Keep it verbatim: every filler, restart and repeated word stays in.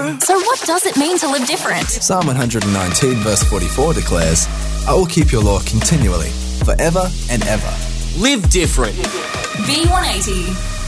So what does it mean to live different? Psalm one nineteen verse forty-four declares, I will keep your law continually, forever and ever. Live different. V one eighty.